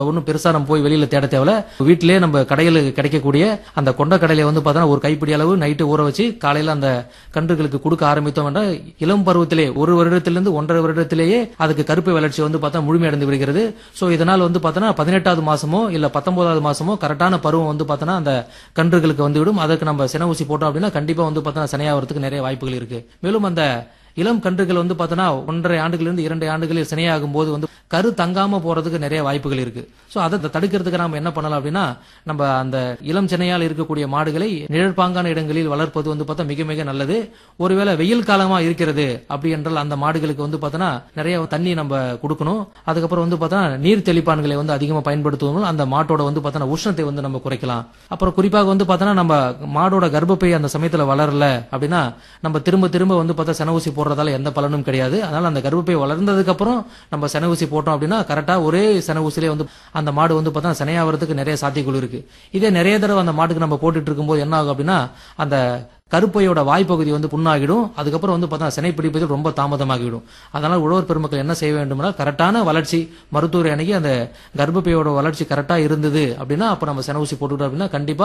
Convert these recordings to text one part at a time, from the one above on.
ஒன்னும் பெருசா நம்ம போய் வெளியில தேட தேவையில்ல. வீட்டிலேயே நம்ம கடையில கிடைக்கக்கூடிய அந்த கொண்ட கடலையை வந்து பார்த்தா ஒரு கைப்பிடி அளவு நைட்டு ஊற வச்சு காலையில அந்த கன்றுகளுக்கு கொடுக்க ஆரம்பித்தோம் என்றால் இளம் பருவத்திலே 1 வருடத்திலிருந்து 1.5 வருடத்திலேயே அதுக்கு கருப்பை வளர்ச்சி வந்து பார்த்தா முழுமையடைந்து விடுகிறது. சோ இதனால் வந்து பார்த்தா 18வது மாசமோ இல்ல 19வது மாசமோ கரெக்டான பருவம் வந்து பார்த்தா அந்த கன்றுகளுக்கு வந்து விடும். அதுக்கு நம்ம சென ஊசி போட்டோம் அப்படின்னா கண்டிப்பா வந்து பார்த்தா சினையாகிறதுக்கு நிறைய வாய்ப்புகள் இருக்கு. மேலும் அந்த இளம் கன்றுகள் வந்து பார்த்தா 1.5 ஆண்டுகளிலிருந்து 2 ஆண்டுகளில் சினையாகும் போது வந்து கரு தங்காம போறதுக்கு நிறைய வாய்ப்புகள் இருக்கு. சோ அதை தடுக்கிறதுக்கு நாம என்ன பண்ணலாம் அப்படின்னா நம்ம அந்த இளம் சினையால் இருக்கக்கூடிய மாடுகளை நிழற்பாங்கான இடங்களில் வளர்ப்பது வந்து பார்த்தா மிக மிக நல்லது. ஒருவேளை வெயில் காலமா இருக்கிறது அப்படி என்றால் அந்த மாடுகளுக்கு வந்து பார்த்தா நிறைய தண்ணி நம்ம கொடுக்கணும். அதுக்கப்புறம் வந்து பார்த்தா நீர் தெளிப்பான்களை வந்து அதிகமா பயன்படுத்துவோம். அந்த மாட்டோட வந்து பார்த்தா உஷ்ணத்தை வந்து நம்ம குறைக்கலாம். அப்புறம் குறிப்பாக வந்து பார்த்தா நம்ம மாடோட கர்ப்பப்பை அந்த சமயத்துல வளரல அப்படின்னா நம்ம திரும்ப திரும்ப வந்து பார்த்தா சென ஊசி போடுறதால எந்த பலனும் கிடையாது. அதனால அந்த கர்ப்பப்பை வளர்ந்ததுக்கு அப்புறம் நம்ம சென ஊசி போட்டோம் அப்படின்னா கரெக்டா ஒரே சென ஊசிலே வந்து அந்த மாடு வந்து பார்த்தா சினையாகிறதுக்கு நிறைய சாத்தியக்கூறு இருக்கு. இதே நிறைய தடவை அந்த மாட்டுக்கு நம்ம போட்டுட்டு இருக்கும்போது என்ன ஆகும் அப்படின்னா அந்த கருப்பையோட வாய்ப்பகுதி வந்து புண்ணாகிடும். அதுக்கப்புறம் வந்து பார்த்தா சினை பிடிப்பதில் ரொம்ப தாமதமாகிவிடும். அதனால உழவர் பெருமக்கள் என்ன செய்ய வேண்டும்னா கரெக்டான வளர்ச்சி மருத்துவரை அணுகி அந்த கர்ப்பப்பையோட வளர்ச்சி கரெக்டா இருந்தது அப்படின்னா அப்ப நம்ம சென ஊசி போட்டுக்கிட்டோம் அப்படின்னா கண்டிப்பா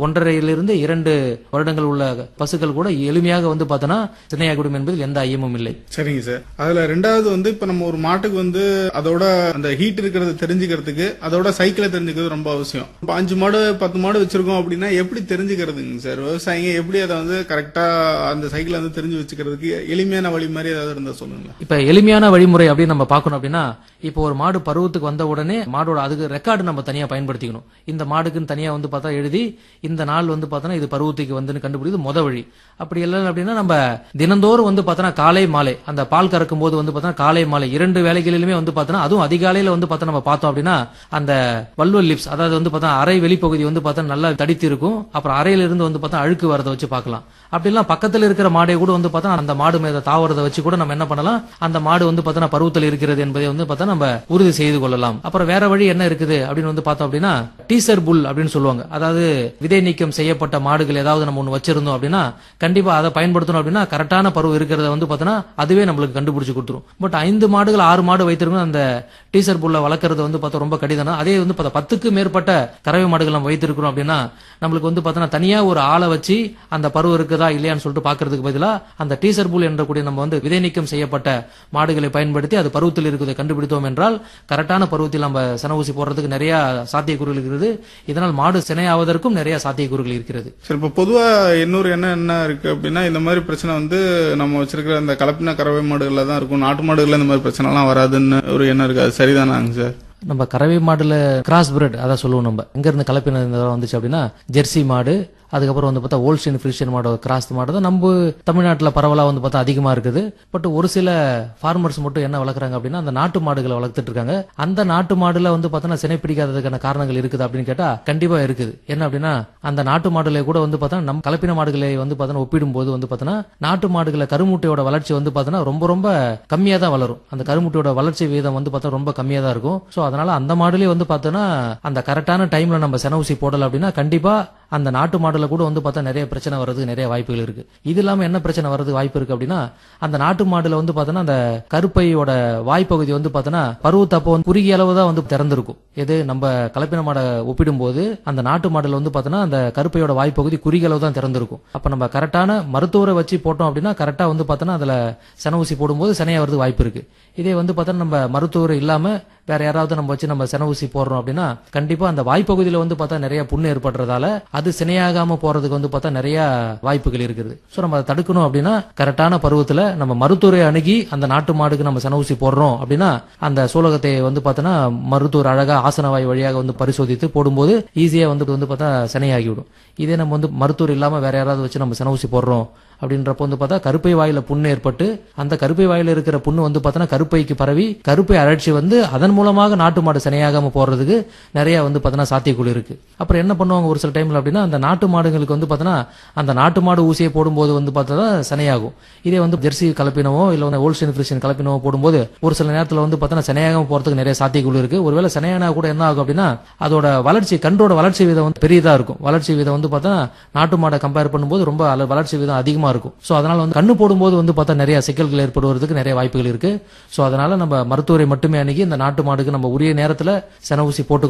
1.5 to 2 வருடங்கள் உள்ள பசுக்கள் கூட எளிமையாக வந்து பார்த்தோன்னா சினையாகிவிடும் என்பதில் எந்த ஐயமும் இல்லை. சரிங்க சார். அதுல ரெண்டாவது வந்து இப்ப நம்ம ஒரு மாட்டுக்கு வந்து அதோட அந்த ஹீட் இருக்கிறத தெரிஞ்சுக்கிறதுக்கு அதோட சைக்கிளை தெரிஞ்சுக்கிறது ரொம்ப அவசியம். இப்ப 5 மாடு 10 மாடு வச்சிருக்கோம் அப்படின்னா எப்படி தெரிஞ்சுக்கிறதுங்க சார்? விவசாயிங்க எப்படி அதை வந்து கரெக்டா அந்த சைக்கிள் வந்து தெரிஞ்சு வச்சுக்கிறதுக்கு எளிமையான வழி மாதிரி ஏதாவது இருந்தா சொல்லுங்க. இப்ப எளிமையான வழிமுறை அப்படின்னு நம்ம பார்க்கணும் அப்படின்னா இப்போ ஒரு மாடு பருவத்துக்கு வந்த உடனே மாடோட அதுக்கு ரெக்கார்டு நம்ம தனியா பயன்படுத்திக்கணும். இந்த மாடுக்குன்னு தனியா வந்து பார்த்தா எழுதி இந்த நாள் வந்து பார்த்தா இது பருவத்துக்கு வந்து கண்டுபிடிக்கிறது முத வழி. அப்படி இல்லை அப்படின்னா நம்ம தினந்தோறும் வந்து பார்த்தா காலை மாலை அந்த பால் கறக்கும் போது வந்து பார்த்தா காலை மாலை 2 வேளைகளிலுமே வந்து பார்த்தா அதுவும் அதிகாலையில வந்து பார்த்தா நம்ம பார்த்தோம் அப்படின்னா அந்த வல்வல் லிப்ஸ் அதாவது வந்து பார்த்தா அரை வெளிப்பகுதி வந்து பார்த்தா நல்லா தடித்து இருக்கும். அப்புறம் அறையில இருந்து வந்து பார்த்தா அழுக்கு வரதை வச்சு பார்க்கலாம். அப்படிலாம் பக்கத்துல இருக்கிற மாடை கூட வந்து பார்த்தா அந்த மாடு மேல தாவறதை வச்சு கூட நம்ம என்ன பண்ணலாம் அந்த மாடு வந்து பார்த்தா பருவத்தில் இருக்கிறது என்பதை வந்து பார்த்தா நம்ம உறுதி செய்து கொள்ளலாம். அப்புறம் வேற வழி என்ன இருக்குது அப்படின்னு வந்து பார்த்தோம் அப்படின்னா டீசர் புல் அப்படின்னு சொல்லுவாங்க. அதாவது விதை நீக்கம் செய்யப்பட்ட மாடுகள் ஏதாவது நம்ம ஒண்ணு வச்சிருந்தோம் அப்படின்னா கண்டிப்பா அதை பயன்படுத்தணும் அப்படின்னா கரெக்டான பருவம் இருக்கிறத வந்து பார்த்தா அதுவே நம்மளுக்கு கண்டுபிடிச்சு கொடுத்துரும். பட் 5 மாடுகள் 6 மாடு வைத்திருக்கணும் அந்த டீசர் புல்ல வளர்க்கறது வந்து பார்த்தா ரொம்ப கடினம். அதே வந்து 10க்கு மேற்பட்ட கறவை மாடுகள் நம்ம வைத்திருக்கிறோம் அப்படின்னா நம்மளுக்கு வந்து பார்த்தா தனியா ஒரு ஆளை வச்சு அந்த பருவம் இருக்குதா இல்லையான்னு சொல்லிட்டு பாக்குறதுக்கு பதிலா அந்த டீசர் புல் என்ற கூடிய நம்ம வந்து விதை நீக்கம் செய்யப்பட்ட மாடுகளை பயன்படுத்தி அது பருவத்தில் இருக்கிறதை கண்டுபிடித்தோம் என்றால் கரெக்டான பருவத்தில் நம்ம சென ஊசி போடுறதுக்கு நிறைய சாத்தியக்கூறுகள் இருக்கிறது. இதனால் மாடு சினையாவதற்கும் நிறைய சாத்தியக்கூறுகள் இருக்கிறது. சரி, இப்ப பொதுவா இன்னொரு என்ன இருக்கு அப்படின்னா இந்த மாதிரி பிரச்சனை வந்து நம்ம வச்சிருக்கிற அந்த கலப்பின கறவை மாடுகள்ல தான் இருக்கும். நாட்டு மாடுகள்ல இந்த மாதிரி பிரச்சனை எல்லாம் வராதுன்னு ஒரு எண்ணம் இருக்கு. அது சரிதானாங்க சார்? நம்ம கறவை மாடுல கிராஸ் பிரெட் அதான் சொல்லுவோம். நம்ம எங்க இருந்து கலப்பின வந்துச்சு அப்படின்னா ஜெர்சி மாடு அதுக்கப்புறம் வந்து பார்த்தா ஹோல்ஸ்டைன் ஃப்ரிஷியன் மாடு கிராஸ் மாடு தான் நம்ம தமிழ்நாட்டில் பரவலா வந்து பார்த்தா அதிகமா இருக்குது. பட் ஒரு சில ஃபார்மர்ஸ் மட்டும் என்ன வளர்க்குறாங்க அப்படின்னா அந்த நாட்டு மாடுகளை வளர்த்துட்டு இருக்காங்க. அந்த நாட்டு மாடுல வந்து பார்த்தா சினை பிடிக்காததுக்கான காரணங்கள் இருக்குது அப்படின்னு கேட்டா கண்டிப்பா இருக்குது. என்ன அப்படின்னா அந்த நாட்டு மாடுகளை கூட வந்து பார்த்தா நம்ம கலப்பின மாடுகளை வந்து பார்த்தா ஒப்பிடும் போது வந்து பார்த்தா நாட்டு மாடுகளை கருமுட்டையோட வளர்ச்சி வந்து பார்த்தா ரொம்ப ரொம்ப கம்மியா தான் வளரும். அந்த கருமுட்டையோட வளர்ச்சி வீதம் வந்து பார்த்தா ரொம்ப கம்மியா தான் இருக்கும். ஸோ அதனால அந்த மாடுலயே வந்து பார்த்தோன்னா அந்த கரெக்டான டைம்ல நம்ம சென ஊசி போடல அப்படின்னா கண்டிப்பா அந்த நாட்டு மாடுல கூட வந்து பார்த்தா நிறைய பிரச்சனை வர்றதுக்கு நிறைய வாய்ப்புகள் இருக்கு. இது இல்லாம என்ன பிரச்சனை வர்றதுக்கு வாய்ப்பு இருக்கு அப்படின்னா அந்த நாட்டு மாடுல வந்து பார்த்தோன்னா அந்த கருப்பையோட வாய்ப்பகுதி வந்து பார்த்தோன்னா பருவத்தப்போ குறுகிய அளவு தான் வந்து திறந்திருக்கும். எது நம்ம கலப்பின மாடை ஒப்பிடும் போது அந்த நாட்டு மாடுல வந்து பார்த்தோன்னா அந்த கருப்பையோட வாய்ப்பகுதி குறுகிய அளவு தான் திறந்திருக்கும். அப்ப நம்ம கரெக்டான மருத்துவரை வச்சு போட்டோம் அப்படின்னா கரெக்டா வந்து பார்த்தோன்னா அதுல சென ஊசி போடும்போது சினையா வரதுக்கு வாய்ப்பு இருக்கு. இதே வந்து பார்த்தோன்னா நம்ம மருத்துவர் இல்லாம வேற யாராவது நம்ம வச்சு நம்ம சென ஊசி போடுறோம் அப்படின்னா கண்டிப்பா அந்த வாய்ப்பகுதியில வந்து பார்த்தா நிறைய புண்ணு ஏற்படுறதால அது சினையாகாம போறதுக்கு வந்து பார்த்தா நிறைய வாய்ப்புகள் இருக்குது. சோ நம்ம அதை தடுக்கணும் அப்படின்னா கரெக்டான பருவத்துல நம்ம மருத்துவரை அணுகி அந்த நாட்டு மாடுக்கு நம்ம சென ஊசி போடுறோம் அப்படின்னா அந்த சூலகத்தை வந்து பார்த்தோன்னா மருத்துவர் அழகா ஆசனவாய் வழியாக வந்து பரிசோதித்து போடும்போது ஈஸியா வந்து பார்த்தா சினையாகிவிடும். இதே நம்ம வந்து மருத்துவர் இல்லாம வேற யாராவது வச்சு நம்ம சென ஊசி போடுறோம் அப்படின்றப்ப வந்து பார்த்தா கருப்பை வாயில புண்ணு ஏற்பட்டு அந்த கருப்பை வாயில இருக்கிற புண்ணு வந்து பார்த்தா கருப்பைக்கு பரவி கருப்பை அழற்சி வந்து அதன் மூலமாக நாட்டு மாடு சினையாகாம போறதுக்கு நிறைய வந்து பார்த்தா சாத்தியக்கூறு இருக்கு. அப்புறம் என்ன பண்ணுவாங்க ஒரு சில டைம்ல அப்படின்னா அந்த நாட்டு மாடுகளுக்கு வந்து பார்த்தா அந்த நாட்டு மாடு ஊசியை போடும்போது வந்து பார்த்தா சினையாகும். இதே வந்து ஜெர்சி கலப்பினவோ இல்ல ஹோல்ஸ்டைன் ஃப்ரிஷியன் கலப்பினவோ போடும்போது ஒரு சில நேரத்தில் வந்து பார்த்தா சினையாகாம போறதுக்கு நிறைய சாத்தியக்கூறு இருக்கு. ஒருவேளை சினையானா கூட என்ன ஆகும் அப்படின்னா அதோட வளர்ச்சி கன்றோட வளர்ச்சி வீதம் வந்து பெரியதா இருக்கும். வளர்ச்சி வீதம் வந்து பார்த்தா நாட்டு மாடை கம்பேர் பண்ணும்போது ரொம்ப வளர்ச்சி வீதம் அதிகமா இருக்கும். சோ அதனால வந்து கண்ணு போடும்போது வந்து பார்த்தா நிறைய சிக்கல்கள் ஏற்படுவதற்கு நிறைய வாய்ப்புகள் இருக்கு. சோ அதனால நம்ம மருத்துவரை மட்டுமே அணுகி இந்த நாட்டு மாடுக்கு நம்ம உரிய நேரத்துல சென ஊசி போட்டு